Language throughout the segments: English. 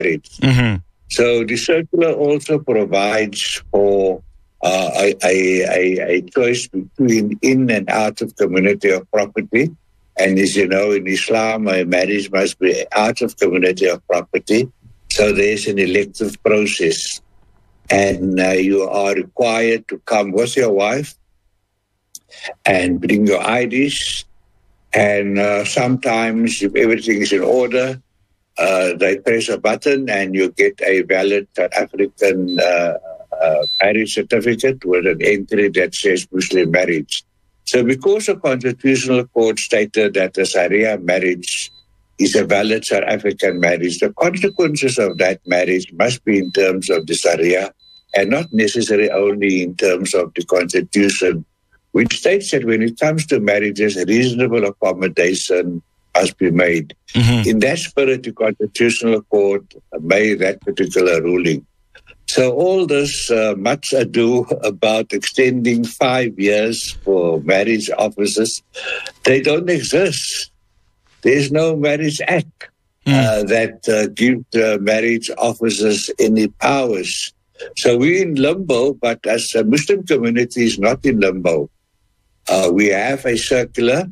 marriage. Mm-hmm. So the circular also provides for a choice between in and out of community of property. And as you know, in Islam, a marriage must be out of community of property. So there's an elective process. And you are required to come with your wife and bring your IDs. And sometimes, if everything is in order, they press a button and you get a valid South African marriage certificate with an entry that says Muslim marriage. So because the Constitutional Court stated that the Sharia marriage is a valid South African marriage, the consequences of that marriage must be in terms of the Sharia and not necessarily only in terms of the Constitution, which states that when it comes to marriages, reasonable accommodation must be made. Mm-hmm. In that spirit, the Constitutional Court made that particular ruling. So all this much ado about extending 5 years for marriage officers, they don't exist. There's no marriage act that gives marriage officers any powers. So we're in limbo, but as a Muslim community is not in limbo. We have a circular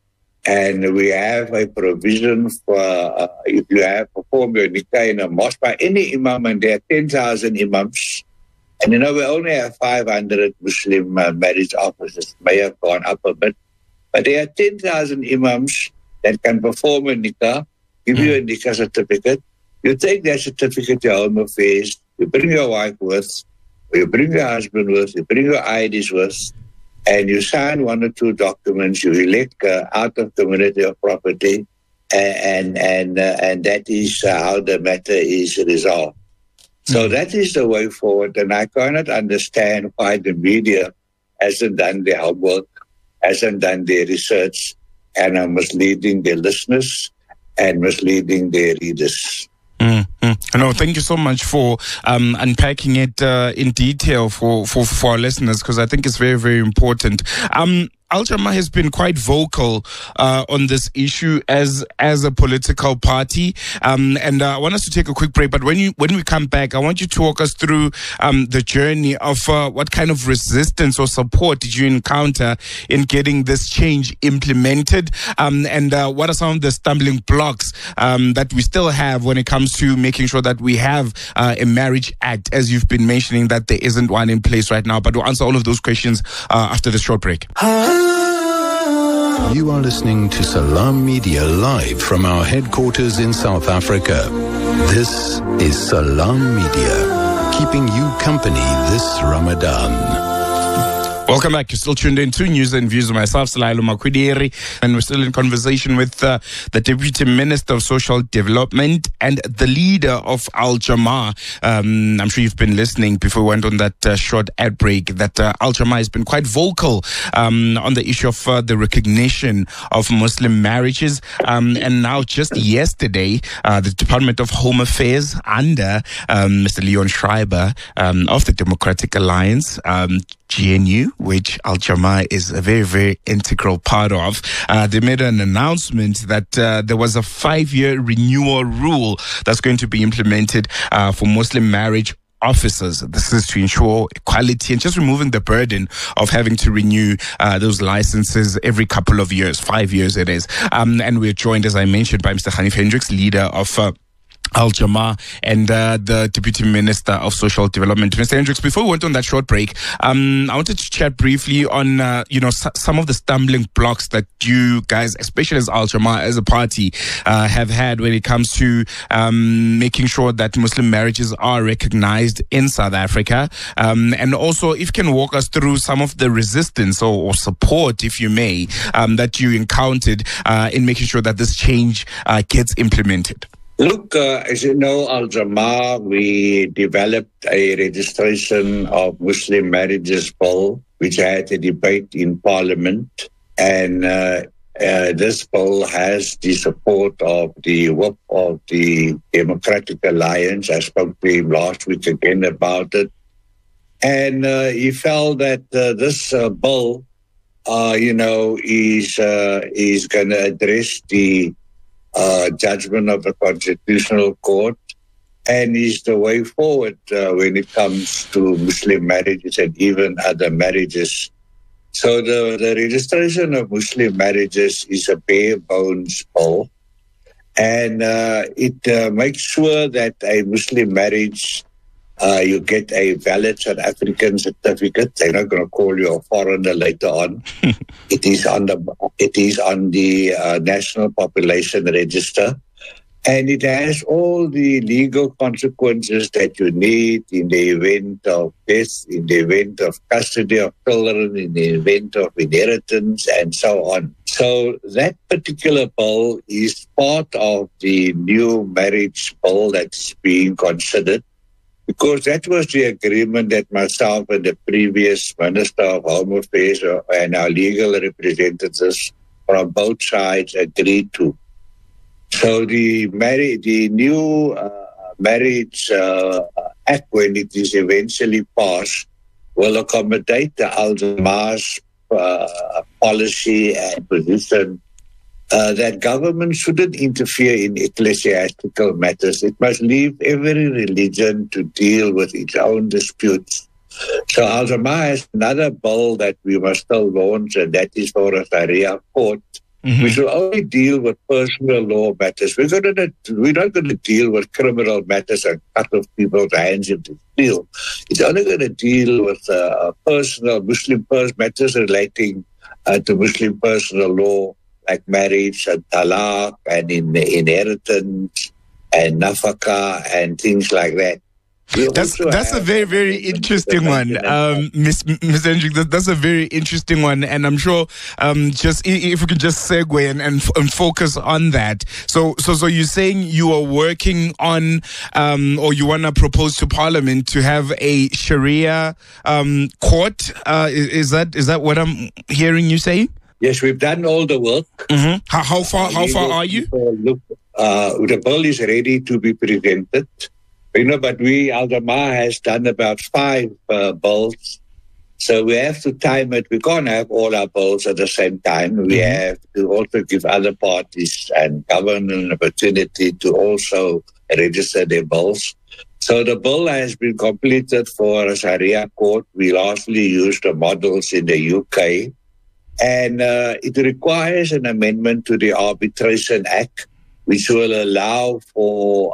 and we have a provision for if you have performed your nikah in a mosque by any imam, and there are 10,000 imams. And you know, we only have 500 Muslim marriage officers, may have gone up a bit. But there are 10,000 imams that can perform a nikah, give you a nikah certificate. You take that certificate to Home Affairs, you bring your wife with, or you bring your husband with, you bring your IDs with, and you sign 1 or 2 documents, you elect out of community of property, and that is how the matter is resolved. So that is the way forward, and I cannot understand why the media hasn't done their homework, hasn't done their research, and are misleading their listeners and misleading their readers. No, thank you so much for unpacking it in detail for our listeners, because I think it's very, very important. Al Jama has been quite vocal on this issue as a political party, and I want us to take a quick break. But when we come back, I want you to walk us through the journey of what kind of resistance or support did you encounter in getting this change implemented, and what are some of the stumbling blocks that we still have when it comes to making sure that we have a marriage act, as you've been mentioning that there isn't one in place right now. But we'll answer all of those questions after this short break. You are listening to Salam Media live from our headquarters in South Africa. This is Salam Media, keeping you company this Ramadan. Welcome back. You're still tuned in to News and Views with myself, Salailo Makwidiri, and we're still in conversation with the Deputy Minister of Social Development and the leader of Al Jama. I'm sure you've been listening before we went on that short ad break, that Al Jama has been quite vocal on the issue of the recognition of Muslim marriages. And now just yesterday, the Department of Home Affairs under Mr. Leon Schreiber of the Democratic Alliance, GNU, which Al Jama is a very, very integral part of, they made an announcement that there was a 5-year renewal rule that's going to be implemented for Muslim marriage officers. This is to ensure equality and just removing the burden of having to renew those licenses every couple of years. 5 years it is. And we're joined, as I mentioned, by Mr. Hanif Hendricks, leader of Al Jama, and the Deputy Minister of Social Development. Mr. Hendricks, before we went on that short break, I wanted to chat briefly on some of the stumbling blocks that you guys, especially as Al Jama, as a party, have had when it comes to making sure that Muslim marriages are recognized in South Africa, and also if you can walk us through some of the resistance or support, if you may, that you encountered in making sure that this change gets implemented. Look, as you know, Al Jama, we developed a registration of Muslim marriages bill, which had a debate in Parliament. And this bill has the support of the whip of the Democratic Alliance. I spoke to him last week again about it. And he felt that this bill, is going to address the judgment of the Constitutional Court, and is the way forward when it comes to Muslim marriages and even other marriages. So the registration of Muslim marriages is a bare bones bill, and it makes sure that a Muslim marriage, you get a valid South African certificate. They're not going to call you a foreigner later on. It is on the National Population Register. And it has all the legal consequences that you need in the event of death, in the event of custody of children, in the event of inheritance, and so on. So that particular bill is part of the new marriage bill that's being considered, because that was the agreement that myself and the previous Minister of Home Affairs and our legal representatives from both sides agreed to. So the new Marriage Act, when it is eventually passed, will accommodate the Al Jamaah's policy and position that government shouldn't interfere in ecclesiastical matters. It must leave every religion to deal with its own disputes. So Al Jamaah has another bill that we must still launch, and that is for a Sharia court. Mm-hmm. We should only deal with personal law matters. We're not going to deal with criminal matters and cut off people's hands if they steal. It's only going to deal with personal Muslim matters relating to Muslim personal law, like marriage and talaq and inheritance and nafaka and things like that. That's a very, very interesting one, Ms. Hendrick. That's a very interesting one, and I'm sure just if we could just segue and focus on that. So you're saying you are working on, or you want to propose to Parliament to have a Sharia court? Is that what I'm hearing you say? Yes, we've done all the work. Mm-hmm. How far are you? The bill is ready to be presented. But Al Jamaah has done about 5 bills. So we have to time it. We can't have all our bills at the same time. We have to also give other parties and government an opportunity to also register their bills. So the bill has been completed for a Sharia court. We largely used the models in the UK. And it requires an amendment to the Arbitration Act, which will allow for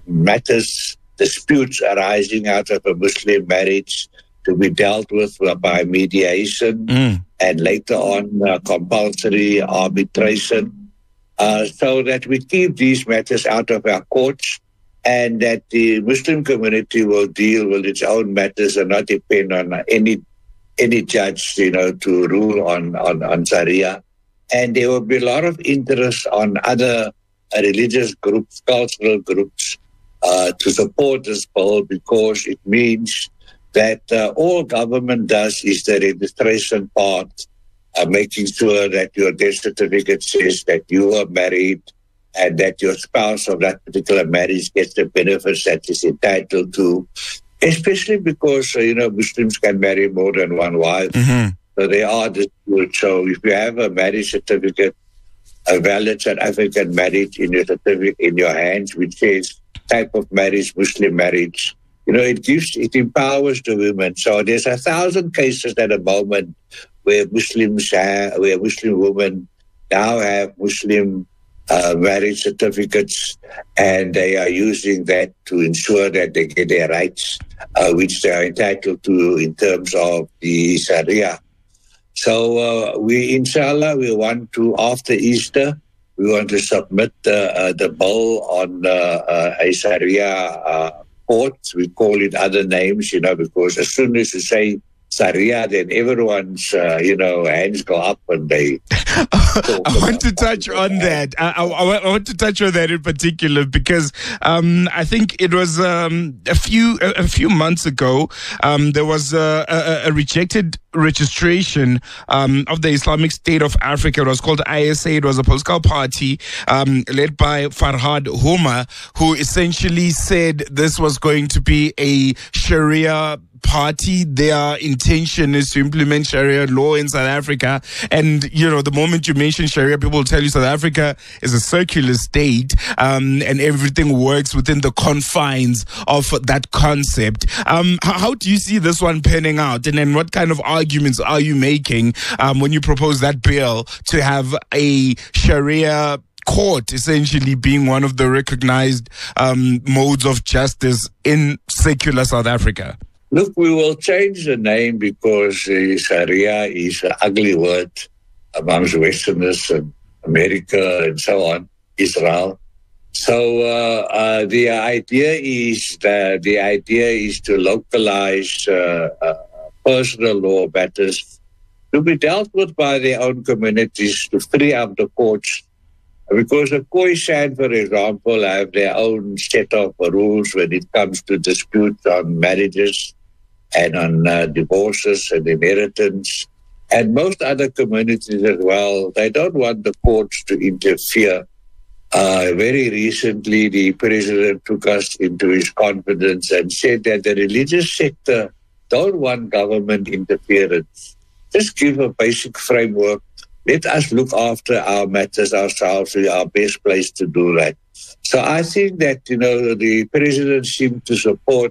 disputes arising out of a Muslim marriage to be dealt with by mediation and later on compulsory arbitration, so that we keep these matters out of our courts and that the Muslim community will deal with its own matters and not depend on any judge, to rule on Sharia. And there will be a lot of interest on other religious groups, cultural groups, to support this bill, because it means that all government does is the registration part, making sure that your death certificate says that you are married and that your spouse of that particular marriage gets the benefits that is entitled to, especially because, Muslims can marry more than one wife. Mm-hmm. So they are disputes. So if you have a marriage certificate, a valid South African marriage in your certificate in your hands, which says type of marriage, Muslim marriage, it empowers the women. So there's 1,000 cases at the moment where Muslim women now have Muslim marriage certificates, and they are using that to ensure that they get their rights, which they are entitled to in terms of the Sharia. So inshallah, we want to, after Easter, we want to submit the bill on a Sharia court. We call it other names, because as soon as you say Sharia, then everyone's, hands go up and they... I want to touch on that. I want to touch on that in particular because I think it was a few months ago, there was a rejected registration of the Islamic State of Africa. It was called ISA. It was a political party led by Farhad Huma, who essentially said this was going to be a Sharia party. Their intention is to implement Sharia law in South Africa. And, you know, the moment you mention Sharia, people will tell you South Africa is a secular state, and everything works within the confines of that concept. How do you see this one panning out? And then what kind of arguments are you making when you propose that bill to have a Sharia court essentially being one of the recognized modes of justice in secular South Africa? Look, we will change the name because Sharia is an ugly word amongst Westerners and America and so on, Israel. So the idea is to localize personal law matters to be dealt with by their own communities, to free up the courts. Because the Khoisan, for example, have their own set of rules when it comes to disputes on marriages and on divorces and inheritance. And most other communities as well, they don't want the courts to interfere. Very recently, the president took us into his confidence and said that the religious sector don't want government interference. Just give a basic framework. Let us look after our matters ourselves. We are best placed to do that. So I think that, you know, the president seemed to support,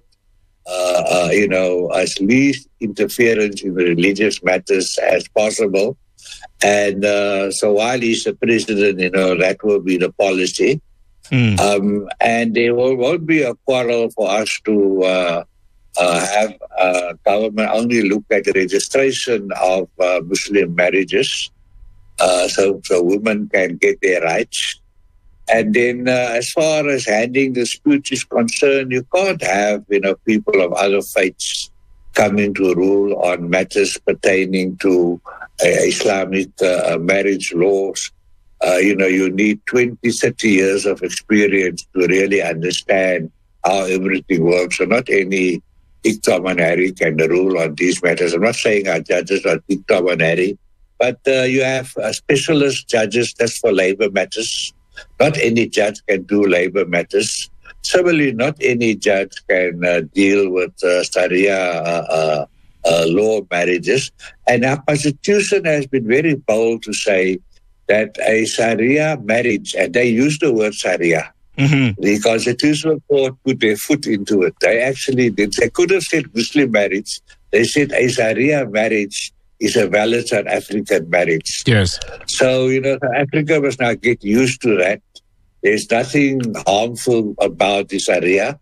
as least interference in religious matters as possible. And so while he's the president, you know, that will be the policy. And there won't be a quarrel for us to have government only look at the registration of Muslim marriages. So women can get their rights. And then as far as handling disputes is concerned, you can't have, you know, people of other faiths coming to rule on matters pertaining to Islamic marriage laws. You need 20, 30 years of experience to really understand how everything works. So not any Dick, Tom and Harry can rule on these matters. I'm not saying our judges are Dick, Tom and Harry, but you have specialist judges just for labor matters. Not any judge can do labor matters. Similarly, not any judge can deal with Sharia law marriages. And our constitution has been very bold to say that a Sharia marriage, and they use the word Sharia, the Constitutional Court put their foot into it. They actually did. They could have said Muslim marriage. They said a Sharia marriage is a valid South African marriage. Yes. So, South Africa must now get used to that. There's nothing harmful about the Sharia,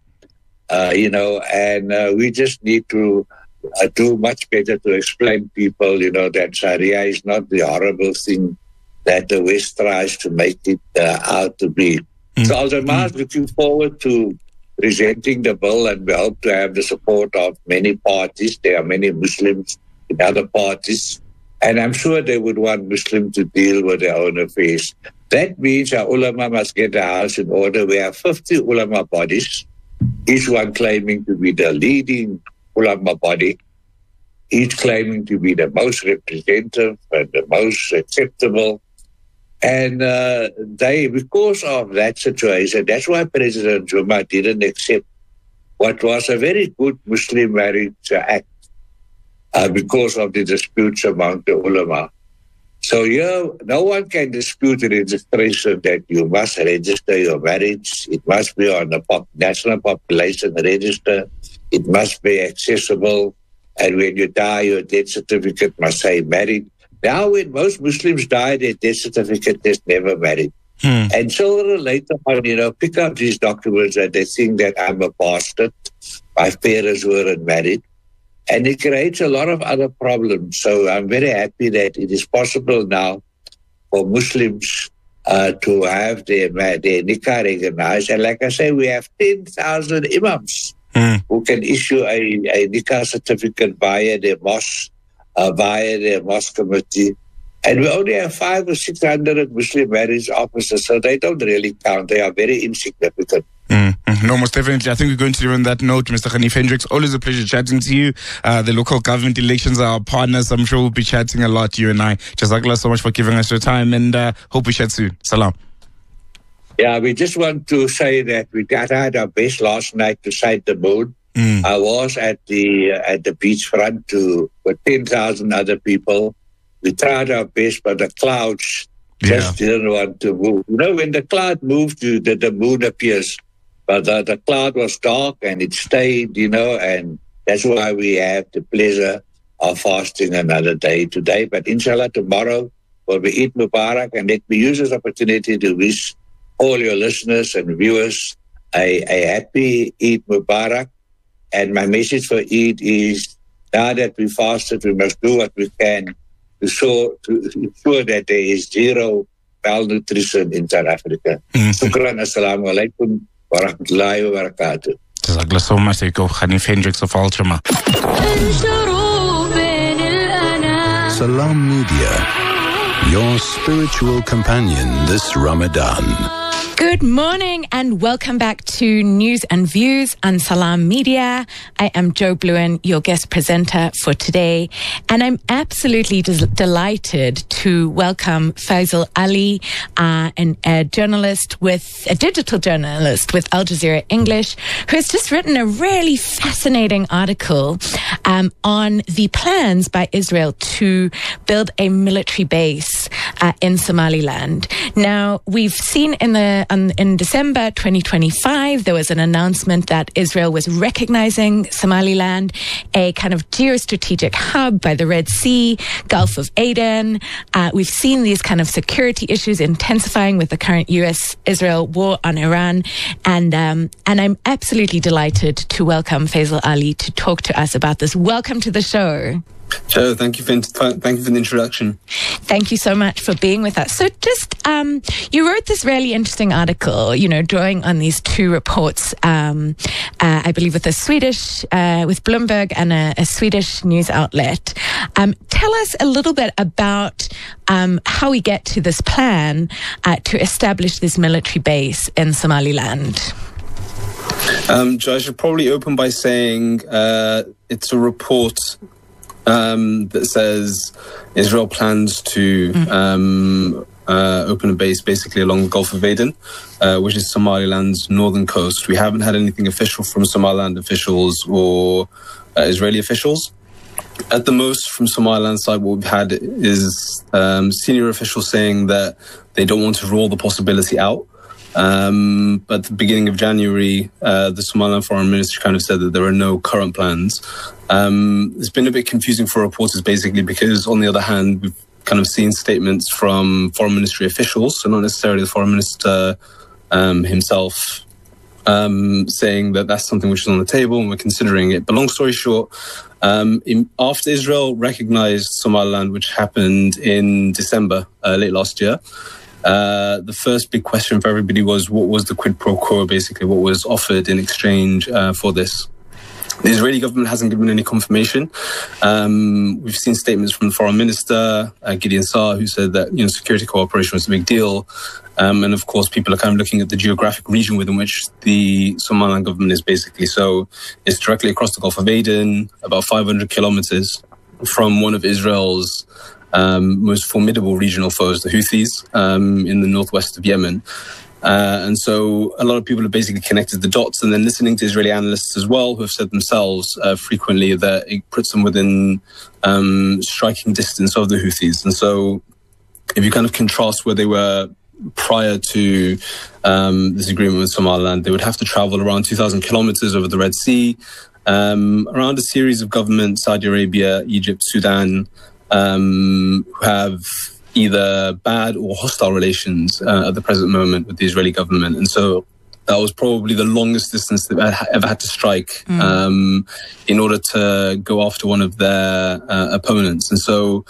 and we just need to do much better to explain people, that Sharia is not the horrible thing that the West tries to make it out to be. So Al-Jamaah is looking forward to presenting the bill, and we hope to have the support of many parties. There are many Muslims in other parties, and I'm sure they would want Muslims to deal with their own affairs. That means our ulama must get the house in order. We have 50 ulama bodies, each one claiming to be the leading ulama body, each claiming to be the most representative and the most acceptable. And because of that situation, that's why President Zuma didn't accept what was a very good Muslim Marriage Act, because of the disputes among the ulama. So here, no one can dispute the registration that you must register your marriage. It must be on the national population register. It must be accessible. And when you die, your death certificate must say married. Now, when most Muslims die, their death certificate is never married. And children later on, pick up these documents and they think that I'm a bastard. My parents weren't married. And it creates a lot of other problems. So I'm very happy that it is possible now for Muslims to have their nikah recognized. And like I say, we have 10,000 imams who can issue a nikah certificate via their mosque committee. And we only have 500 or 600 Muslim marriage officers, so they don't really count. They are very insignificant. No, most definitely. I think we're going to leave on that note, Mr. Hanif Hendricks. Always a pleasure chatting to you. The local government elections are our partners. I'm sure we'll be chatting a lot, you and I. Jazakallah so much for giving us your time, and hope we chat soon. Salam. Yeah, we just want to say that we tried our best last night to sight the moon. I was at the beachfront with 10,000 other people. We tried our best, but the clouds just didn't want to move. You know, when the cloud moved, the moon appears. But the cloud was dark and it stayed, and that's why we have the pleasure of fasting another day today. But inshallah, tomorrow will be Eid Mubarak, and let me use this opportunity to wish all your listeners and viewers a happy Eid Mubarak. And my message for Eid is, now that we fasted, we must do what we can to ensure that there is zero malnutrition in South Africa. Shukran, assalamu alaikum wa rahmatullahi wa barakatuh. Jazakallah so much, Hanif Hendricks of Al Jamaa. Salam Media, your spiritual companion this Ramadan. Good morning and welcome back to News and Views on Salam Media. I am Jo Bluen, your guest presenter for today, and I'm absolutely delighted to welcome Faisal Ali, a journalist a digital journalist with Al Jazeera English, who has just written a really fascinating article on the plans by Israel to build a military base in Somaliland. Now, we've seen in December 2025, there was an announcement that Israel was recognizing Somaliland, a kind of geostrategic hub by the Red Sea, Gulf of Aden. We've seen these kind of security issues intensifying with the current US-Israel war on Iran. And I'm absolutely delighted to welcome Faisal Ali to talk to us about this. Welcome to the show. Joe, thank you for the introduction. Thank you so much for being with us. So just, you wrote this really interesting article, drawing on these two reports, I believe with Bloomberg and a Swedish news outlet. Tell us a little bit about how we get to this plan to establish this military base in Somaliland. Joe, I should probably open by saying it's a report that says Israel plans to open a base basically along the Gulf of Aden, which is Somaliland's northern coast. We haven't had anything official from Somaliland officials or Israeli officials. At the most, from Somaliland side, what we've had is senior officials saying that they don't want to rule the possibility out. But at the beginning of January, the Somaliland Foreign Ministry kind of said that there are no current plans. It's been a bit confusing for reporters, basically, because on the other hand, we've kind of seen statements from Foreign Ministry officials, so not necessarily the Foreign Minister himself, saying that that's something which is on the table and we're considering it. But long story short, after Israel recognized Somaliland, which happened in December, late last year, the first big question for everybody was, what was the quid pro quo, basically, what was offered in exchange for this? The Israeli government hasn't given any confirmation. We've seen statements from the foreign minister, Gideon Saar, who said that security cooperation was a big deal. And of course, people are kind of looking at the geographic region within which the Somaliland government is basically. So it's directly across the Gulf of Aden, about 500 kilometers from one of Israel's most formidable regional foes, the Houthis, in the northwest of Yemen. And so a lot of people have basically connected the dots, and then listening to Israeli analysts as well, who have said themselves frequently that it puts them within striking distance of the Houthis. And so if you kind of contrast where they were prior to this agreement with Somaliland, they would have to travel around 2,000 kilometers over the Red Sea, around a series of governments, Saudi Arabia, Egypt, Sudan, who have either bad or hostile relations at the present moment with the Israeli government. And so that was probably the longest distance they've ever had to strike in order to go after one of their opponents. And so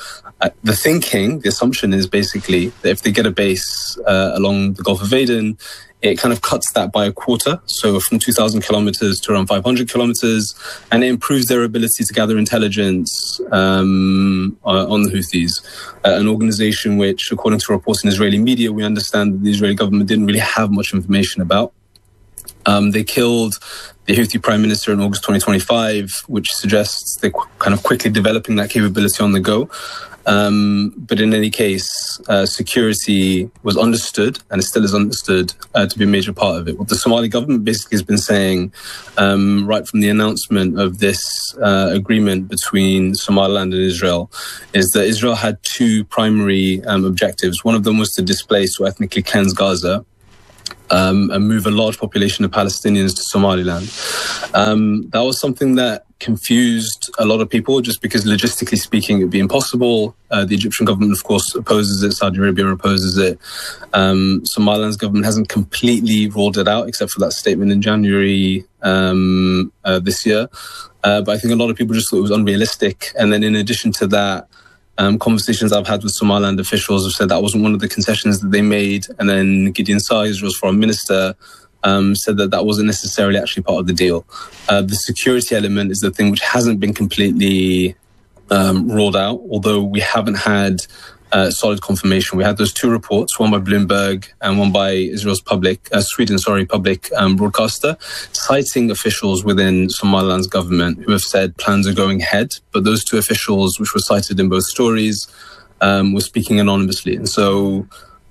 the assumption is basically that if they get a base along the Gulf of Aden, it kind of cuts that by a quarter, so from 2,000 kilometers to around 500 kilometers, and it improves their ability to gather intelligence on the Houthis, an organization which, according to reports in Israeli media, we understand that the Israeli government didn't really have much information about. They killed the Houthi prime minister in August 2025, which suggests they're kind of quickly developing that capability on the go. But in any case, security was understood, and it still is understood, to be a major part of it. What the Somali government basically has been saying, right from the announcement of this agreement between Somaliland and Israel, is that Israel had two primary objectives. One of them was to displace or ethnically cleanse Gaza, and move a large population of Palestinians to Somaliland. That was something that confused a lot of people, just because logistically speaking, it'd be impossible. The Egyptian government, of course, opposes it. Saudi Arabia opposes it. Somaliland's government hasn't completely ruled it out, except for that statement in January this year. But I think a lot of people just thought it was unrealistic. And then in addition to that, conversations I've had with Somaliland officials have said that wasn't one of the concessions that they made. And then Gideon Saar, Israel's foreign minister, said that that wasn't necessarily actually part of the deal. The security element is the thing which hasn't been completely ruled out, although we haven't had solid confirmation. We had those two reports, one by Bloomberg and one by Israel's public broadcaster, citing officials within Somaliland's government who have said plans are going ahead. But those two officials, which were cited in both stories, were speaking anonymously. And so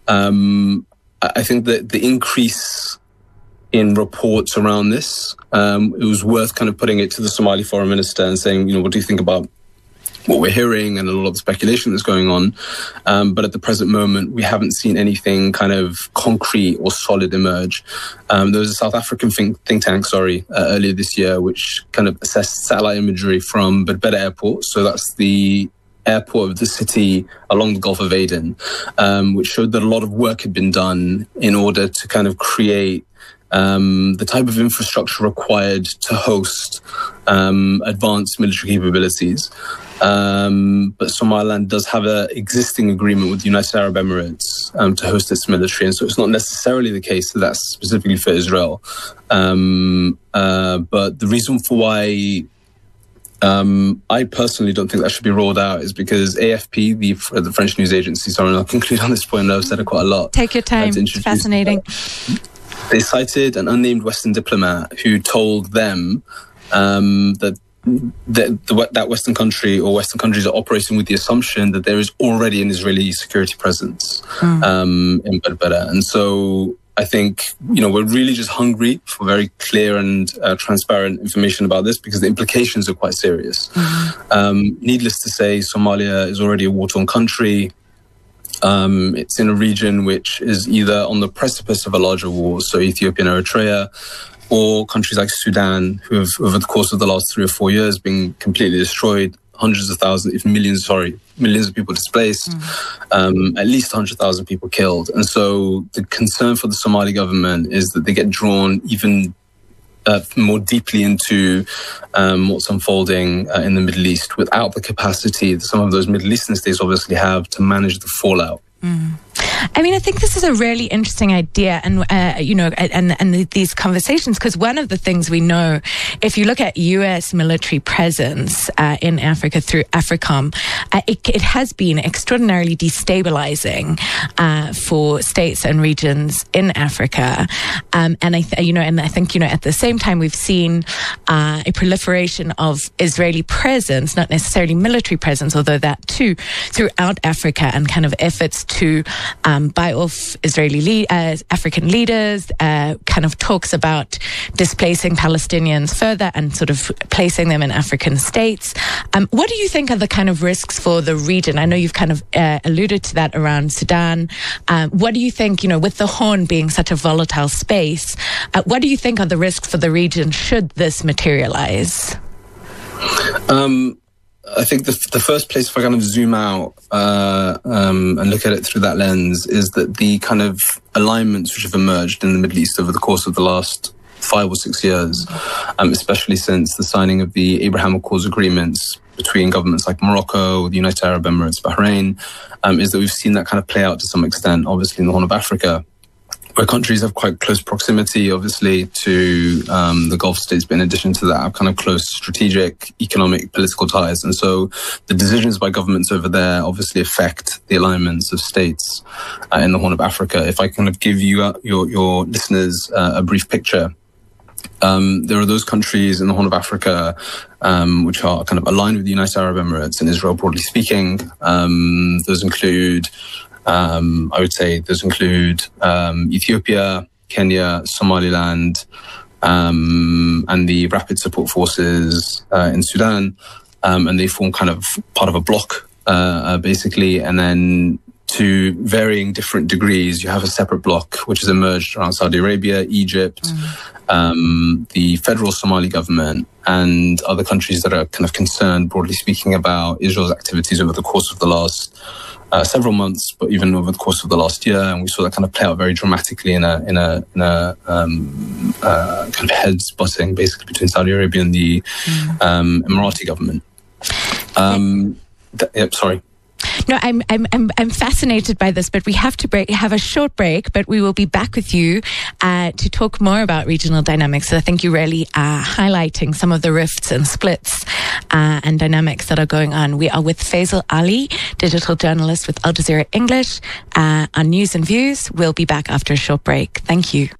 I think that the increase in reports around this, it was worth kind of putting it to the Somali foreign minister and saying, what do you think about what we're hearing and a lot of the speculation that's going on. But at the present moment, we haven't seen anything kind of concrete or solid emerge. There was a South African think tank, earlier this year, which kind of assessed satellite imagery from Berbera Airport. So that's the airport of the city along the Gulf of Aden, which showed that a lot of work had been done in order to kind of create the type of infrastructure required to host advanced military capabilities. But Somaliland does have an existing agreement with the United Arab Emirates to host its military. And so it's not necessarily the case that that's specifically for Israel. But the reason for why I personally don't think that should be rolled out is because AFP, the French news agency, and I'll conclude on this point, I've said it quite a lot. Take your time, it's fascinating. They cited an unnamed Western diplomat who told them that Western country or Western countries are operating with the assumption that there is already an Israeli security presence in Berbera. And so I think, we're really just hungry for very clear and transparent information about this, because the implications are quite serious. Needless to say, Somalia is already a war-torn country. It's in a region which is either on the precipice of a larger war, so Ethiopia and Eritrea, or countries like Sudan, who have, over the course of the last 3 or 4 years, been completely destroyed, hundreds of thousands, if millions of people displaced, at least 100,000 people killed. And so the concern for the Somali government is that they get drawn even more deeply into what's unfolding in the Middle East without the capacity that some of those Middle Eastern states obviously have to manage the fallout. I mean, I think this is a really interesting idea, and and these conversations, because one of the things we know, if you look at U.S. military presence in Africa through AFRICOM, it has been extraordinarily destabilizing for states and regions in Africa, and I think at the same time we've seen a proliferation of Israeli presence, not necessarily military presence, although that too, throughout Africa, and kind of efforts to buy off Israeli African leaders, kind of talks about displacing Palestinians further and sort of placing them in African states. What do you think are the kind of risks for the region? I know you've kind of alluded to that around Sudan. What do you think, with the Horn being such a volatile space, what do you think are the risks for the region should this materialize? I think the first place, if I kind of zoom out and look at it through that lens, is that the kind of alignments which have emerged in the Middle East over the course of the last 5 or 6 years, especially since the signing of the Abraham Accords agreements between governments like Morocco, the United Arab Emirates, Bahrain, is that we've seen that kind of play out to some extent, obviously in the Horn of Africa, where countries have quite close proximity, obviously, to the Gulf states, but in addition to that, have kind of close strategic, economic, political ties. And so the decisions by governments over there obviously affect the alignments of states in the Horn of Africa. If I kind of give you your listeners a brief picture, There are those countries in the Horn of Africa which are kind of aligned with the United Arab Emirates and Israel, broadly speaking. Those include, Ethiopia, Kenya, Somaliland, and the Rapid Support Forces in Sudan. And they form kind of part of a bloc, basically. And then to varying different degrees, you have a separate bloc which has emerged around Saudi Arabia, Egypt, the federal Somali government, and other countries that are kind of concerned, broadly speaking, about Israel's activities over the course of the last several months, but even over the course of the last year. And we saw that kind of play out very dramatically in a kind of heads butting, basically, between Saudi Arabia and the Emirati government. Sorry. No, I'm fascinated by this, but we have to have a short break, but we will be back with you to talk more about regional dynamics. So I think you're really highlighting some of the rifts and splits and dynamics that are going on. We are with Faisal Ali, digital journalist with Al Jazeera English on News and Views. We'll be back after a short break. Thank you.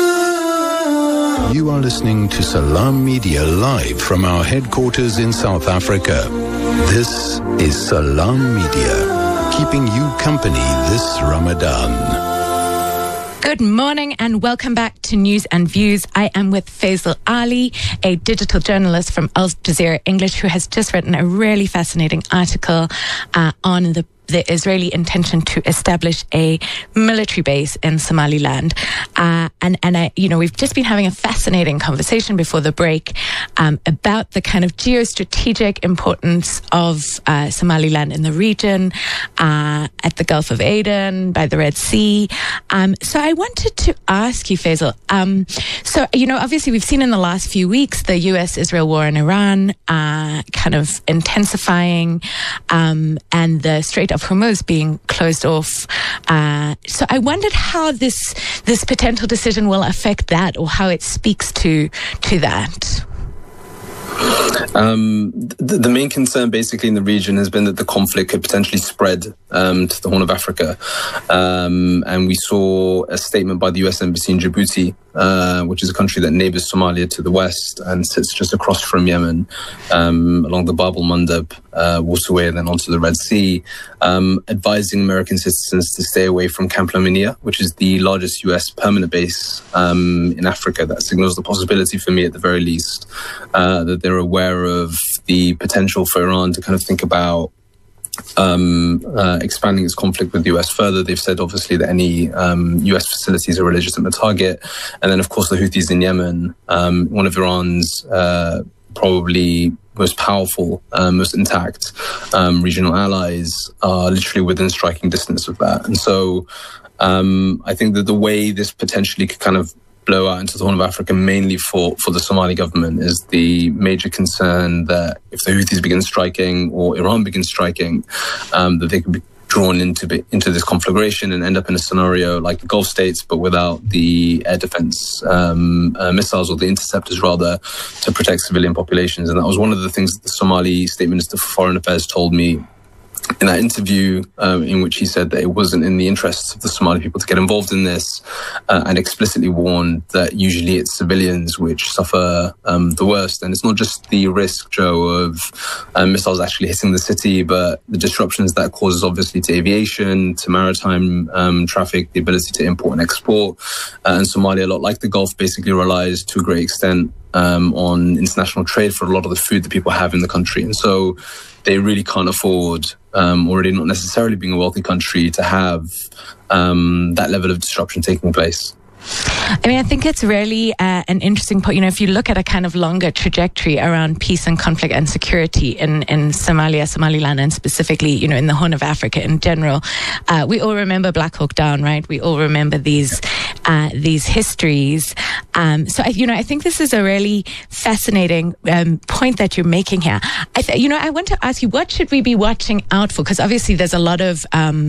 You are listening to Salam Media live from our headquarters in South Africa. This is Salam Media, keeping you company this Ramadan. Good morning and welcome back to News and Views. I am with Faisal Ali, a digital journalist from Al Jazeera English, who has just written a really fascinating article on the Israeli intention to establish a military base in Somaliland. We've just been having a fascinating conversation before the break about the kind of geostrategic importance of Somaliland in the region, at the Gulf of Aden, by the Red Sea. So I wanted to ask you, Faisal, obviously we've seen in the last few weeks the US-Israel war in Iran kind of intensifying, and the Strait of Hormuz being closed off. So I wondered how this potential decision will affect that, or how it speaks to that. The main concern basically in the region has been that the conflict could potentially spread to the Horn of Africa. And we saw a statement by the US Embassy in Djibouti, which is a country that neighbors Somalia to the west and sits just across from Yemen, along the Bab el-Mandeb waterway and then onto the Red Sea, advising American citizens to stay away from Camp Laminia, which is the largest US permanent base in Africa. That signals the possibility, for me at the very least, that they're aware of the potential for Iran to kind of think about expanding its conflict with the US further. They've said, obviously, that any US facilities are a legitimate target. And then, of course, the Houthis in Yemen, one of Iran's probably most powerful, most intact regional allies, are literally within striking distance of that. And so I think that the way this potentially could kind of blow out into the Horn of Africa, mainly for the Somali government, is the major concern that if the Houthis begin striking or Iran begins striking, that they could be drawn into this conflagration and end up in a scenario like the Gulf states, but without the air defense missiles, or the interceptors rather, to protect civilian populations. And that was one of the things that the Somali State Minister for Foreign Affairs told me in that interview, in which he said that it wasn't in the interests of the Somali people to get involved in this, and explicitly warned that usually it's civilians which suffer the worst. And it's not just the risk, Joe, of missiles actually hitting the city, but the disruptions that causes, obviously, to aviation, to maritime traffic, the ability to import and export. And Somalia, a lot like the Gulf, basically relies to a great extent on international trade for a lot of the food that people have in the country. And so they really can't afford, already not necessarily being a wealthy country, to have that level of disruption taking place. I mean, I think it's really an interesting point. If you look at a kind of longer trajectory around peace and conflict and security in Somalia, Somaliland, and specifically, in the Horn of Africa in general, we all remember Black Hawk Down, right? We all remember these histories. So I think this is a really fascinating point that you're making here. I want to ask you, what should we be watching out for? Because obviously there's a lot of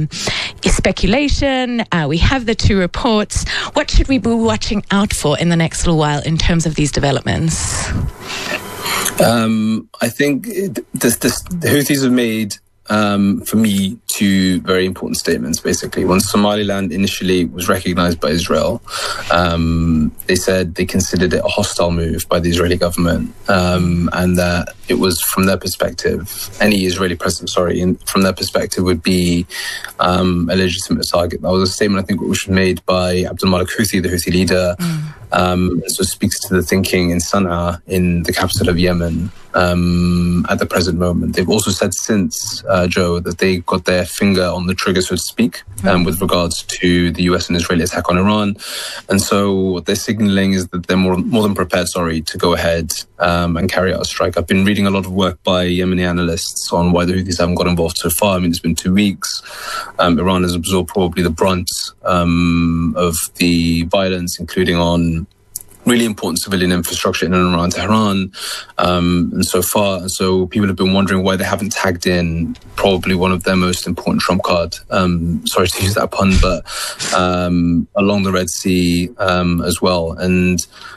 speculation. We have the two reports. What should we be watching out for in the next little while in terms of these developments? I think the Houthis have made for me, two very important statements, basically. When Somaliland initially was recognized by Israel, they said they considered it a hostile move by the Israeli government, and that it was, from their perspective, any Israeli president, from their perspective, would be a legitimate target. That was a statement, I think, which was made by Abdul Malik Houthi, the Houthi leader. So it speaks to the thinking in Sana'a, in the capital of Yemen, at the present moment. They've also said since, Joe, that they got their finger on the trigger, so to speak, with regards to the US and Israeli attack on Iran. And so what they're signaling is that they're more than prepared, to go ahead and carry out a strike. I've been reading a lot of work by Yemeni analysts on why the Houthis haven't got involved so far. I mean, it's been 2 weeks. Iran has absorbed probably the brunt of the violence, including on really important civilian infrastructure in and around Tehran, and so people have been wondering why they haven't tagged in probably one of their most important trump card, sorry to use that pun, but along the Red Sea as well. And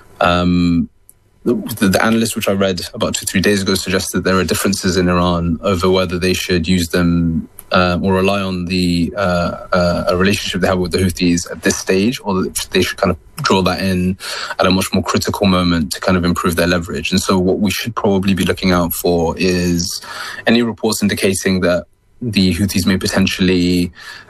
the analyst which I read about 2-3 days ago suggested there are differences in Iran over whether they should use them or rely on the a relationship they have with the Houthis at this stage, or they should kind of draw that in at a much more critical moment to kind of improve their leverage. And so what we should probably be looking out for is any reports indicating that the Houthis may potentially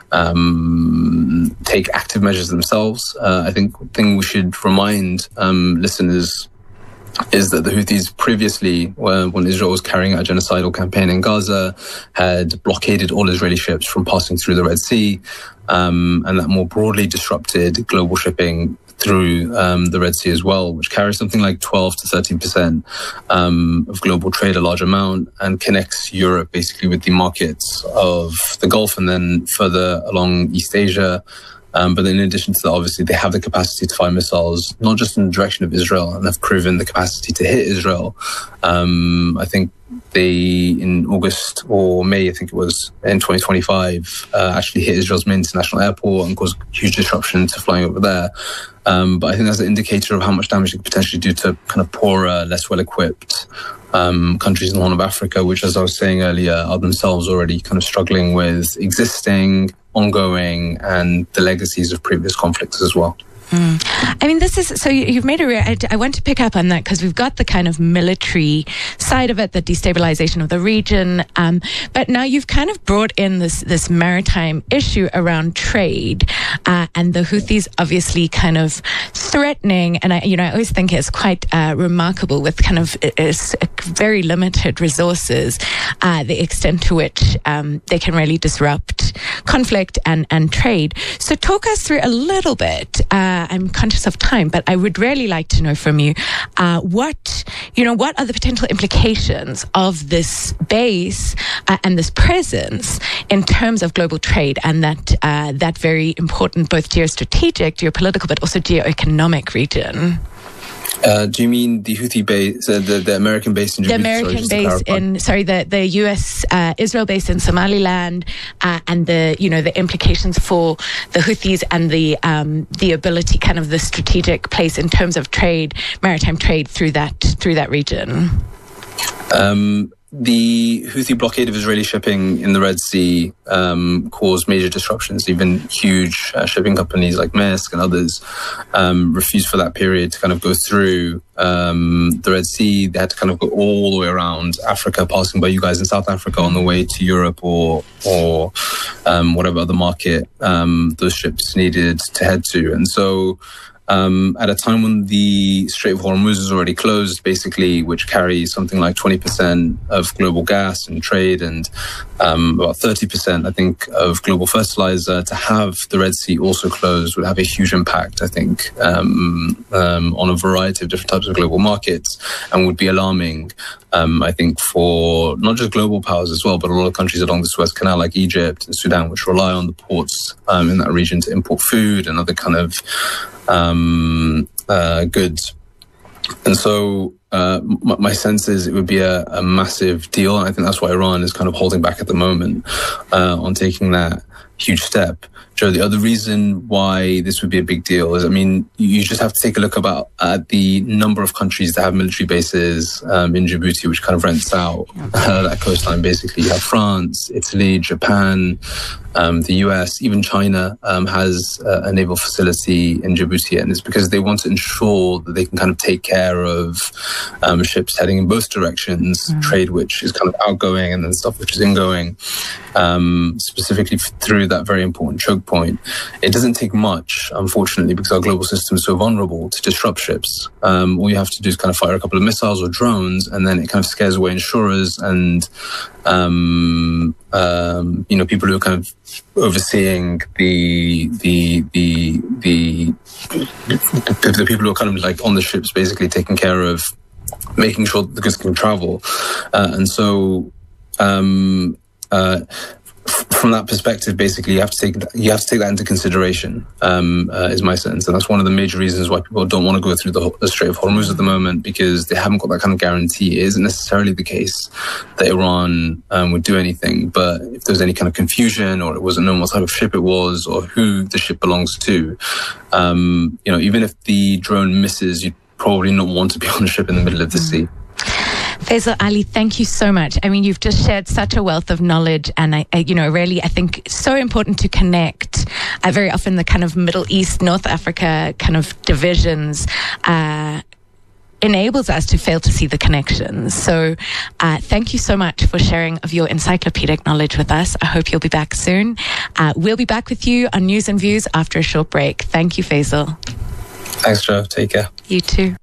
take active measures themselves. I think the thing we should remind listeners is that the Houthis previously, when Israel was carrying out a genocidal campaign in Gaza, had blockaded all Israeli ships from passing through the Red Sea, and that more broadly disrupted global shipping through the Red Sea as well, which carries something like 12 to 13% of global trade, a large amount, and connects Europe basically with the markets of the Gulf and then further along East Asia. But then in addition to that, obviously, they have the capacity to fire missiles, not just in the direction of Israel, and they've proven the capacity to hit Israel. I think they, in August or May, I think it was, in 2025, actually hit Israel's main international airport and caused huge disruption to flying over there. But I think that's an indicator of how much damage it could potentially do to kind of poorer, less well-equipped countries in the Horn of Africa, which, as I was saying earlier, are themselves already kind of struggling with existing, ongoing, and the legacies of previous conflicts as well. I mean, this is, so you've made I want to pick up on that because we've got the kind of military side of it, the destabilization of the region, but now you've kind of brought in this maritime issue around trade, and the Houthis obviously kind of threatening, and I always think it's quite remarkable with kind of very limited resources, the extent to which they can really disrupt conflict and trade. So talk us through a little bit. I'm conscious of time, but I would really like to know from you what are the potential implications of this base and this presence in terms of global trade and that very important both geostrategic, geopolitical, but also geoeconomic region. Do you mean the Houthi base, the American base in Djibouti? The US, Israel base in Somaliland, and the implications for the Houthis and the ability, kind of the strategic place in terms of trade, maritime trade through that region. The Houthi blockade of Israeli shipping in the Red Sea caused major disruptions. Even huge shipping companies like Maersk and others refused for that period to kind of go through the Red Sea. They had to kind of go all the way around Africa, passing by you guys in South Africa on the way to Europe or whatever other market those ships needed to head to. And so at a time when the Strait of Hormuz is already closed, basically, which carries something like 20% of global gas and trade and about 30%, I think, of global fertilizer, to have the Red Sea also closed would have a huge impact, I think, on a variety of different types of global markets, and would be alarming, I think, for not just global powers as well, but a lot of countries along the Suez Canal, like Egypt and Sudan, which rely on the ports in that region to import food and other kind of goods. And so my sense is it would be a massive deal, and I think that's why Iran is kind of holding back at the moment on taking that huge step, Joe, the other reason why this would be a big deal is, I mean, you just have to take a look at the number of countries that have military bases in Djibouti, which kind of rents out that coastline. Basically, you have France, Italy, Japan, the US, even China has a naval facility in Djibouti, and it's because they want to ensure that they can kind of take care of ships heading in both directions, trade which is kind of outgoing and then stuff which is ingoing, specifically through that very important choke point. It doesn't take much, unfortunately, because our global system is so vulnerable to disrupt ships. All you have to do is kind of fire a couple of missiles or drones, and then it kind of scares away insurers and people who are kind of overseeing the people who are kind of like on the ships, basically taking care of making sure that the goods can travel, and so. From that perspective, basically, you have to take that into consideration. Is my sense, and that's one of the major reasons why people don't want to go through the Strait of Hormuz at the moment, because they haven't got that kind of guarantee. It isn't necessarily the case that Iran would do anything, but if there's any kind of confusion, or it wasn't known what type of ship it was, or who the ship belongs to, even if the drone misses, you'd probably not want to be on a ship in the middle of the sea. Faisal Ali, thank you so much. I mean, you've just shared such a wealth of knowledge, and I think it's so important to connect. Very often the kind of Middle East, North Africa kind of divisions enables us to fail to see the connections. So thank you so much for sharing of your encyclopedic knowledge with us. I hope you'll be back soon. We'll be back with you on News and Views after a short break. Thank you, Faisal. Thanks, Joe. Take care. You too.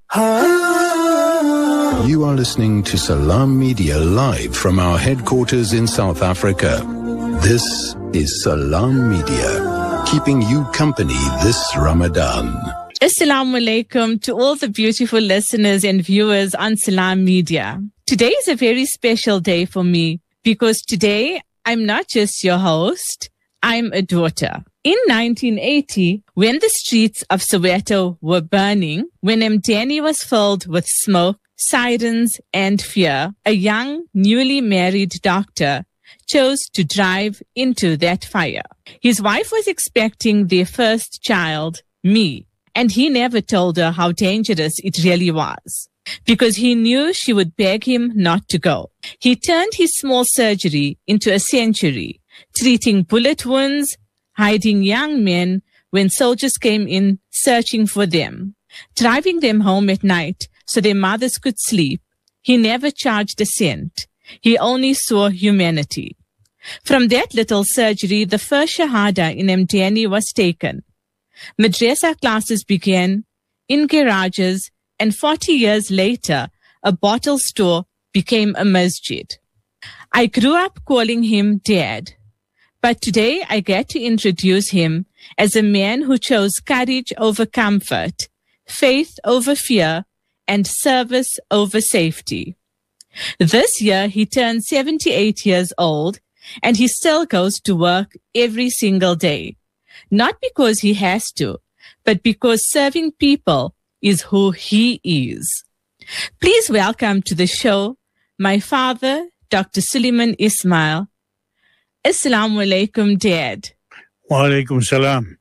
You are listening to Salam Media live from our headquarters in South Africa. This is Salam Media, keeping you company this Ramadan. Assalamu alaikum to all the beautiful listeners and viewers on Salam Media. Today is a very special day for me, because today I'm not just your host, I'm a daughter. In 1980, when the streets of Soweto were burning, when Mdeni was filled with smoke, sirens, and fear, a young, newly married doctor chose to drive into that fire. His wife was expecting their first child, me, and he never told her how dangerous it really was, because he knew she would beg him not to go. He turned his small surgery into a sanctuary, treating bullet wounds, hiding young men when soldiers came in searching for them, driving them home at night so their mothers could sleep. He never charged a cent. He only saw humanity. From that little surgery, the first Shahada in Mdeni was taken. Madrasa classes began in garages, and 40 years later, a bottle store became a masjid. I grew up calling him Dad, but today I get to introduce him as a man who chose courage over comfort, faith over fear, and service over safety. This year, he turned 78 years old, and he still goes to work every single day. Not because he has to, but because serving people is who he is. Please welcome to the show my father, Dr. Suleiman Ismail. Assalamu alaikum, Dad. Wa alaikum salam.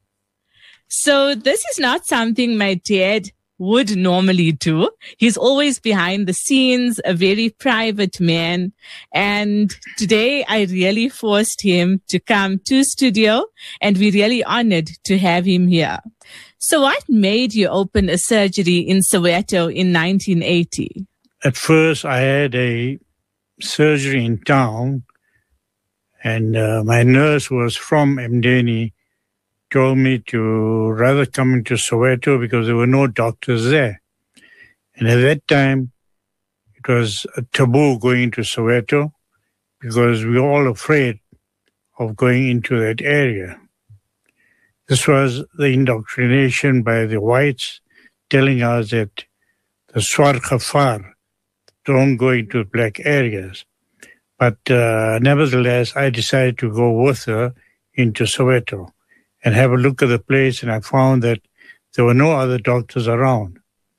So this is not something my dad would normally do. He's always behind the scenes, a very private man. And today I really forced him to come to studio, and we're really honored to have him here. So what made you open a surgery in Soweto in 1980? At first I had a surgery in town, and my nurse who was from Mdeni told me to rather come into Soweto because there were no doctors there. And at that time, it was a taboo going into Soweto because we were all afraid of going into that area. This was the indoctrination by the whites telling us that the Swar Khafar don't go into black areas. But nevertheless, I decided to go with her into Soweto and have a look at the place, and I found that there were no other doctors around.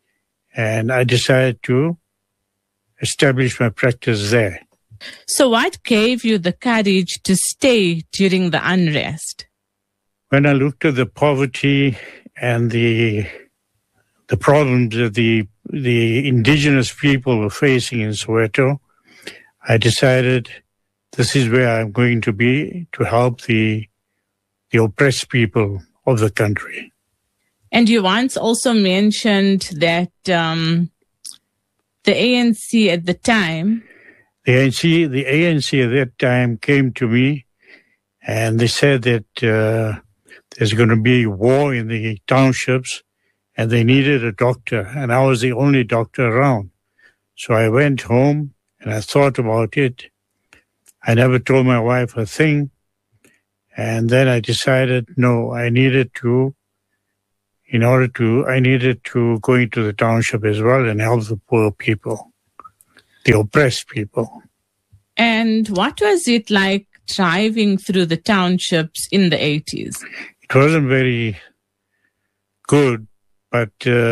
And I decided to establish my practice there. So what gave you the courage to stay during the unrest? when I looked at the poverty and the problems that the indigenous people were facing in Soweto, I decided this is where I'm going to be to help the oppressed people of the country. And you once also mentioned that the ANC at the time... The ANC at that time came to me and they said that there's going to be war in the townships and they needed a doctor, and I was the only doctor around. So I went home and I thought about it. I never told my wife a thing. And then I decided, no, I needed to go into the township as well and help the poor people, the oppressed people. And what was it like driving through the townships in the 80s? It wasn't very good, but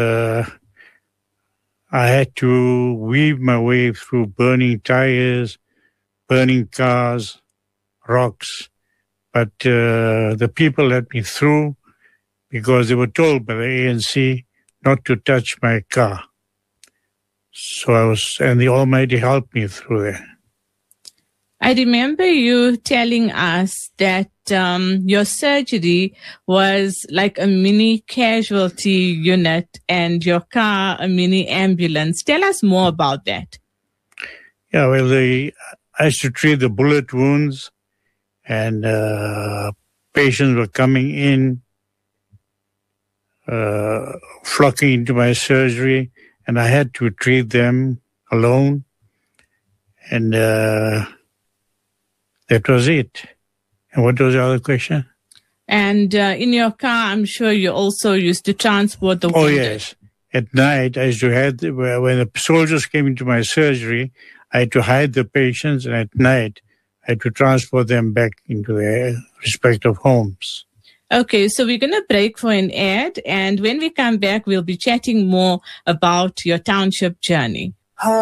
I had to weave my way through burning tires, burning cars, rocks. But the people let me through because they were told by the ANC not to touch my car. And the Almighty helped me through there. I remember you telling us that your surgery was like a mini casualty unit and your car a mini ambulance. Tell us more about that. Yeah, well, I used to treat the bullet wounds, and patients were coming in, flocking into my surgery, and I had to treat them alone. And that was it. And what was the other question? And in your car, I'm sure you also used to transport the wounded. Oh, yes. At night, I used to when the soldiers came into my surgery, I had to hide the patients, and at night, I had to transport them back into their respective homes. Okay, so we're going to break for an ad, and when we come back, we'll be chatting more about your township journey.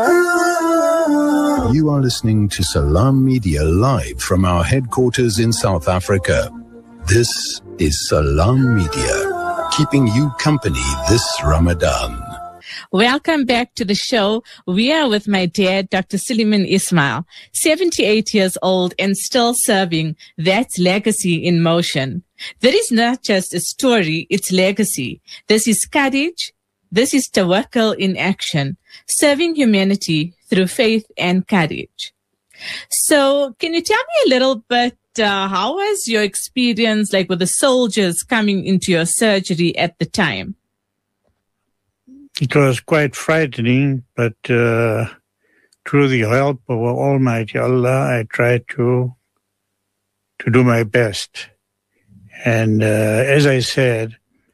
You are listening to Salam Media live from our headquarters in South Africa. This is Salam Media, keeping you company this Ramadan. Welcome back to the show. We are with my dad, Dr. Suleiman Ismail, 78 years old and still serving. That's legacy in motion. There is not just a story, it's legacy. This is courage. This is tawakkul in action, serving humanity through faith and courage. So can you tell me a little bit, how was your experience like with the soldiers coming into your surgery at the time? It was quite frightening, but through the help of Almighty Allah, I tried to do my best. And as I said,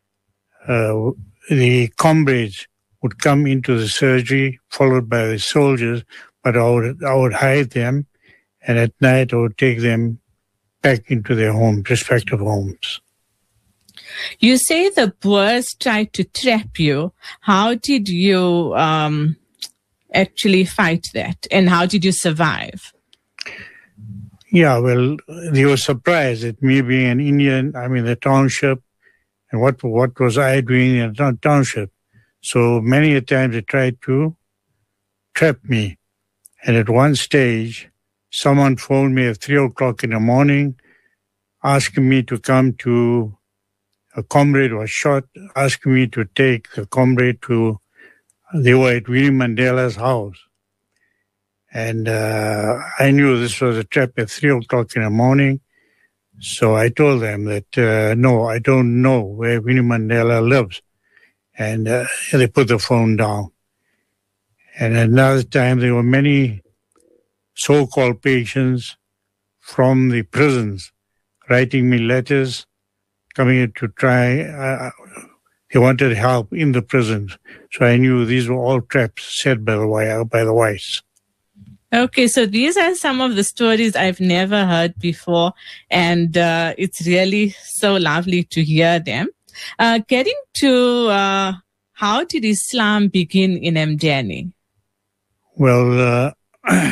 the comrades would come into the surgery, followed by the soldiers, but I would hide them, and at night I would take them back into their homes, respective homes. You say the Boers tried to trap you. How did you actually fight that, and how did you survive? Yeah, well, they were surprised at me being an Indian. I'm in the township, and what was I doing in the township? So many a time they tried to trap me. And at one stage, someone phoned me at 3:00 in the morning, asking me to come to a comrade was shot, asking me to take the comrade to, they were at Winnie Mandela's house. And I knew this was a trap at 3:00 in the morning. So I told them that, no, I don't know where Winnie Mandela lives. And they put the phone down. And another time, there were many so-called patients from the prisons writing me letters, coming in to try. They wanted help in the prisons. So I knew these were all traps set by the whites. Okay, so these are some of the stories I've never heard before, and it's really so lovely to hear them. Getting to how did Islam begin in Mdeni? Well,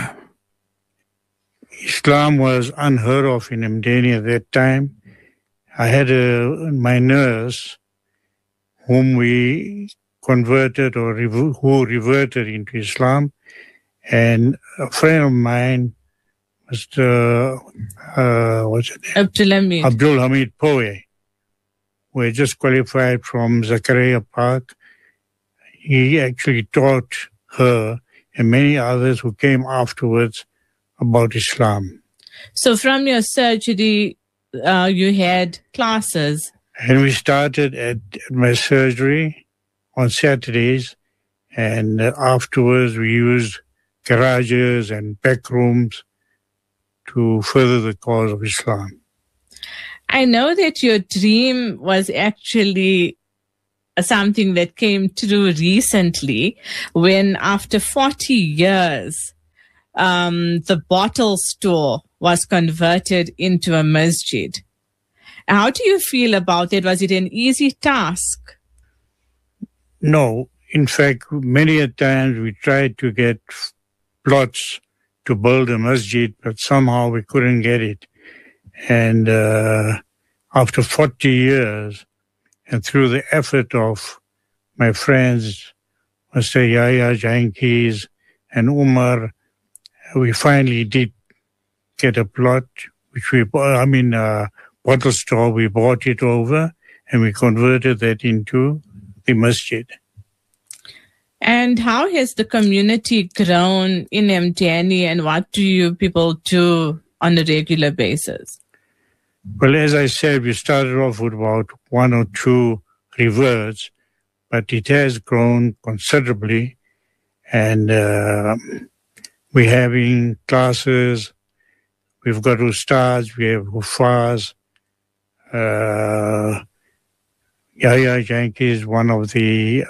Islam was unheard of in Mdeni at that time. I had my nurse, whom we converted or who reverted into Islam, and a friend of mine, Mr. Abdul Hamid Poe, who had just qualified from Zakaria Park. He actually taught her and many others who came afterwards about Islam. So from your surgery, you had classes? And we started at my surgery on Saturdays, and afterwards we used garages and back rooms to further the cause of Islam. I know that your dream was actually something that came true recently when, after 40 years, the bottle store was converted into a masjid. How do you feel about it? Was it an easy task? No. In fact, many a times we tried to get plots to build a masjid, but somehow we couldn't get it. And after 40 years, and through the effort of my friends, Mr. Yahya Jankis and Umar, we finally did get a plot, which bottle store. We bought it over and we converted that into the masjid. And how has the community grown in Mtini, and what do you people do on a regular basis? Well, as I said, we started off with about 1 or 2 reverts, but it has grown considerably. And we're having classes. We've got ustads, we have hufaz. Yahya Jankis, one of the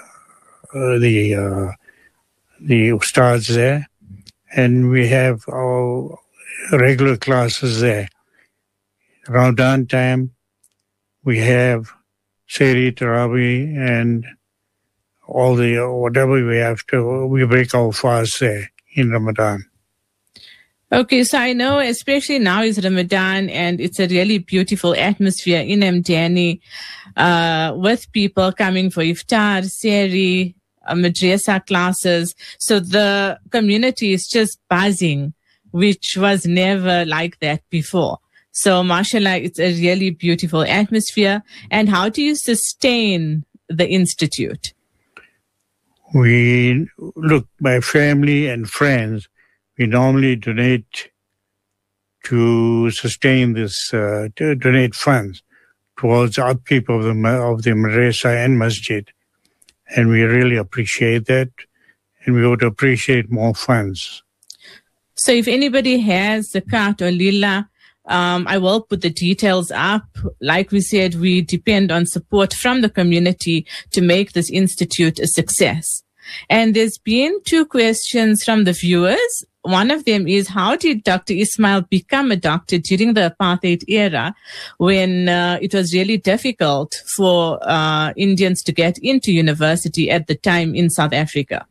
ustads there, and we have our regular classes there. Ramadan time, we have Seri, Tarawih, and all the whatever we have to. We break our fast there in Ramadan. Okay, so I know, especially now is Ramadan, and it's a really beautiful atmosphere in Mtini, with people coming for iftar, seri, madrasa classes. So the community is just buzzing, which was never like that before. So, mashallah, it's a really beautiful atmosphere. And how do you sustain the institute? My family and friends, we normally donate to sustain this, to donate funds towards the upkeep of the madrasa and masjid. And we really appreciate that. And we would appreciate more funds. So if anybody has zakat or lillah, I will put the details up. Like we said, we depend on support from the community to make this institute a success. And there's been 2 questions from the viewers. One of them is, how did Dr. Ismail become a doctor during the apartheid era when it was really difficult for Indians to get into university at the time in South Africa?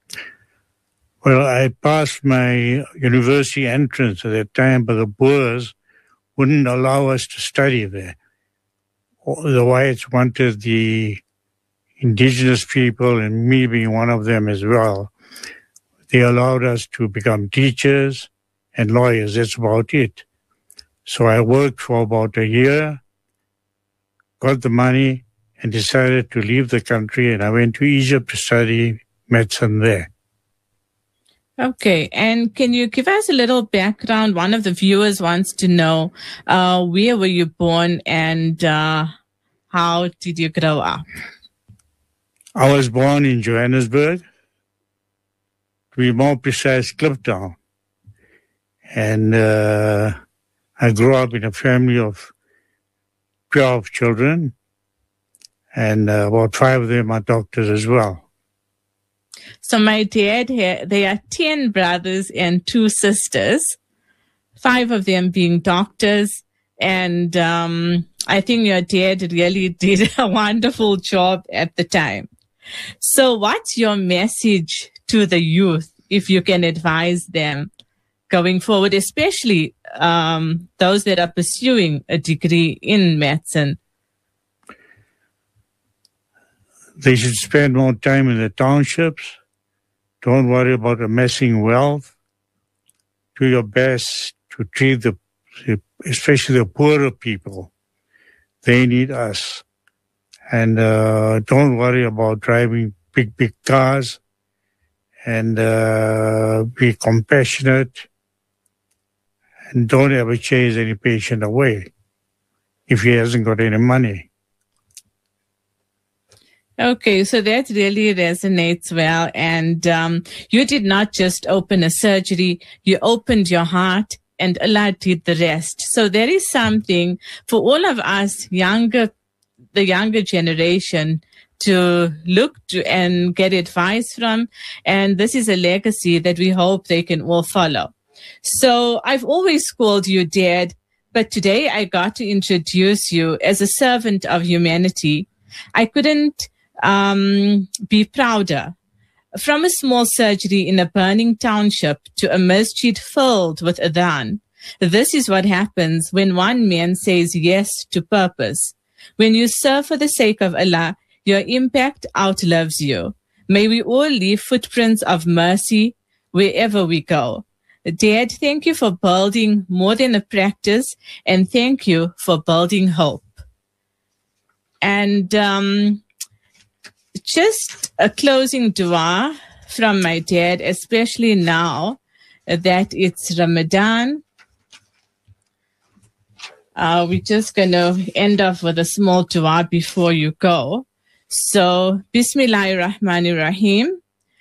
Well, I passed my university entrance at that time, but the Boers wouldn't allow us to study there. The whites wanted the indigenous people, and me being one of them as well. They allowed us to become teachers and lawyers. That's about it. So I worked for about a year, got the money, and decided to leave the country, and I went to Egypt to study medicine there. Okay, and can you give us a little background? One of the viewers wants to know, where were you born and how did you grow up? I was born in Johannesburg, to be more precise, Kliptown. And I grew up in a family of 12 children, and about 5 of them are doctors as well. So my dad had, they are 10 brothers and 2 sisters, 5 of them being doctors. And I think your dad really did a wonderful job at the time. So what's your message to the youth, if you can advise them going forward, especially those that are pursuing a degree in medicine? They should spend more time in the townships. Don't worry about amassing wealth. Do your best to treat especially the poorer people. They need us. And don't worry about driving big cars. And be compassionate. And don't ever chase any patient away if he hasn't got any money. Okay, so that really resonates well. And you did not just open a surgery, you opened your heart and Allah did the rest. So there is something for all of us the younger generation to look to and get advice from. And this is a legacy that we hope they can all follow. So I've always called you Dad, but today I got to introduce you as a servant of humanity. I couldn't be prouder. From a small surgery in a burning township to a masjid filled with adhan, this is what happens when one man says yes to purpose. When you serve for the sake of Allah, your impact outlives you. May we all leave footprints of mercy wherever we go. Dad, thank you for building more than a practice, and thank you for building hope. And just a closing dua from my dad, especially now that it's Ramadan. We're just going to end off with a small dua before you go. So, Bismillahirrahmanirrahim.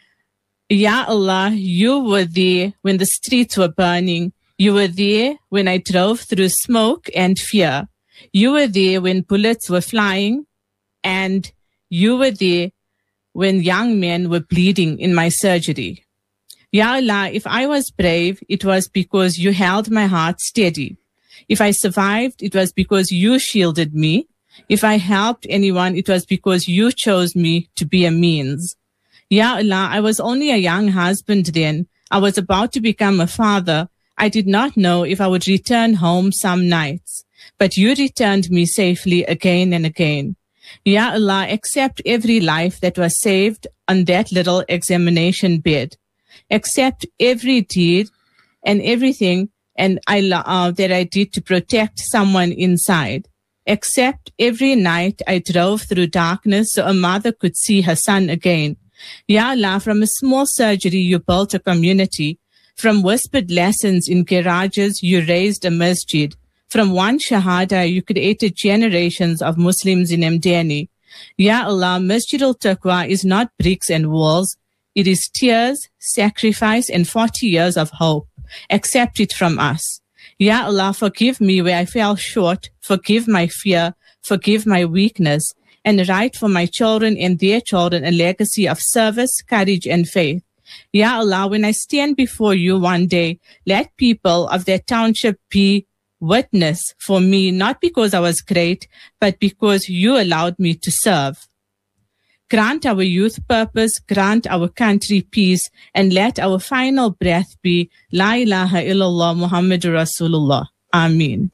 Ya Allah, you were there when the streets were burning. You were there when I drove through smoke and fear. You were there when bullets were flying, and you were there when young men were bleeding in my surgery. Ya Allah, if I was brave, it was because you held my heart steady. If I survived, it was because you shielded me. If I helped anyone, it was because you chose me to be a means. Ya Allah, I was only a young husband then. I was about to become a father. I did not know if I would return home some nights, but you returned me safely again and again. Ya Allah, accept every life that was saved on that little examination bed. Accept every deed and everything that I did to protect someone inside. Accept every night I drove through darkness so a mother could see her son again. Ya Allah, from a small surgery you built a community. From whispered lessons in garages you raised a masjid. From one shahada you created generations of Muslims in Mdeni. Ya Allah, Masjid al-Taqwa is not bricks and walls. It is tears, sacrifice, and 40 years of hope. Accept it from us. Ya Allah, forgive me where I fell short. Forgive my fear. Forgive my weakness. And write for my children and their children a legacy of service, courage, and faith. Ya Allah, when I stand before you one day, let people of that township be witness for me, not because I was great, but because you allowed me to serve. Grant our youth purpose, grant our country peace, and let our final breath be La ilaha illallah Muhammadur Rasulullah. Ameen.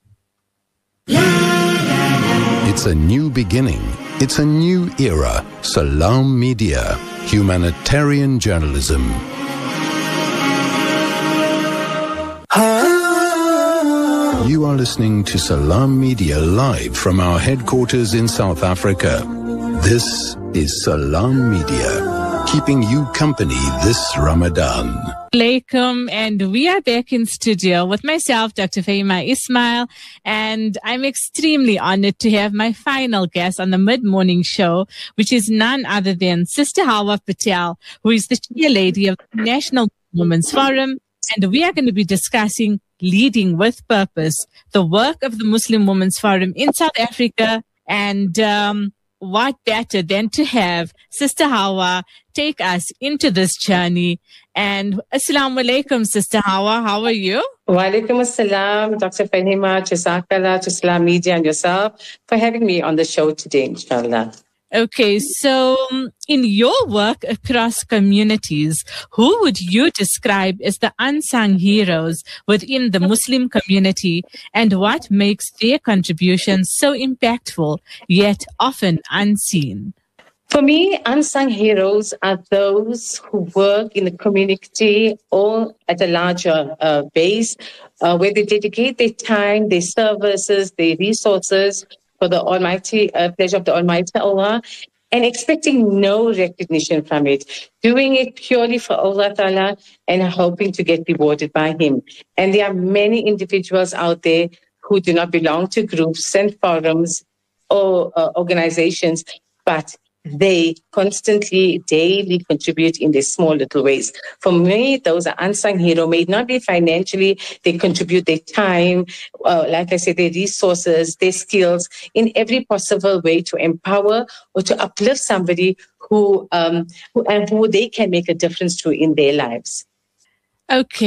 It's a new beginning. It's a new era. Salam Media, humanitarian journalism. You are listening to Salam Media live from our headquarters in South Africa. This is Salam Media, keeping you company this Ramadan. Alaikum, and we are back in studio with myself, Dr. Fahima Ismail, and I'm extremely honored to have my final guest on the mid-morning show, which is none other than Sister Hawa Patel, who is the chair lady of the National Women's Forum, and we are going to be discussing Leading with Purpose, the work of the Muslim Women's Forum in South Africa, and what better than to have Sister Hawa take us into this journey. And Assalamu alaikum, Sister Hawa. How are you? Wa alaikum assalam, Dr. Fahima, Jazakallah, to Salam Media and yourself for having me on the show today, inshallah. Okay, so in your work across communities, who would you describe as the unsung heroes within the Muslim community, and what makes their contributions so impactful yet often unseen? For me, unsung heroes are those who work in the community or at a larger base, where they dedicate their time, their services, their resources for the Almighty pleasure of the Almighty Allah, and expecting no recognition from it, doing it purely for Allah Ta'ala and hoping to get rewarded by Him. And there are many individuals out there who do not belong to groups and forums or organizations, but they constantly, daily contribute in their small little ways. For me, those are unsung heroes. May it not be financially, they contribute their time, like I said, their resources, their skills, in every possible way to empower or to uplift somebody who they can make a difference to in their lives. Okay.